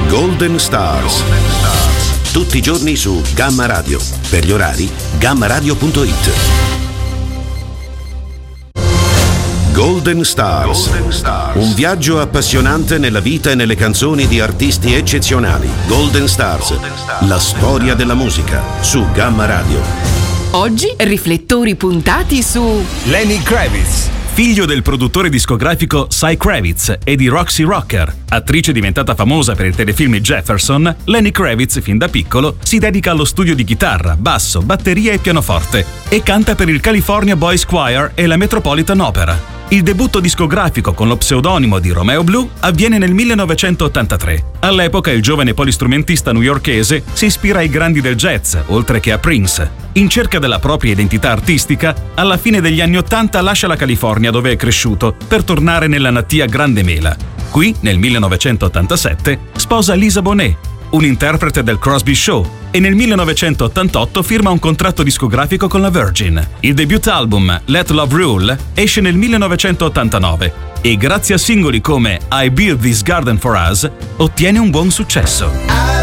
Golden Stars. Tutti i giorni su Gamma Radio. Per gli orari, gammaradio.it. Golden Stars. Un viaggio appassionante nella vita e nelle canzoni di artisti eccezionali. Golden Stars. La storia della musica su Gamma Radio. Oggi riflettori puntati su Lenny Kravitz, figlio del produttore discografico Cy Kravitz e di Roxy Rocker. Attrice diventata famosa per il telefilm Jefferson, Lenny Kravitz fin da piccolo si dedica allo studio di chitarra, basso, batteria e pianoforte e canta per il California Boys Choir e la Metropolitan Opera. Il debutto discografico con lo pseudonimo di Romeo Blue avviene nel 1983. All'epoca il giovane polistrumentista newyorkese si ispira ai grandi del jazz, oltre che a Prince. In cerca della propria identità artistica, alla fine degli anni '80 lascia la California dove è cresciuto per tornare nella natia Grande Mela. Qui, nel 1987, sposa Lisa Bonet, un interprete del Crosby Show, e nel 1988 firma un contratto discografico con la Virgin. Il debut album Let Love Rule esce nel 1989 e grazie a singoli come I Built This Garden For Us ottiene un buon successo.